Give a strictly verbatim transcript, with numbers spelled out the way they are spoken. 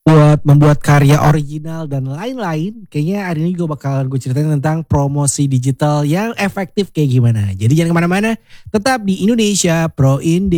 Buat membuat karya original dan lain-lain, kayaknya hari ini juga bakalan gue ceritain tentang promosi digital yang efektif kayak gimana. Jadi jangan kemana-mana, tetap di Indonesia Pro Indie.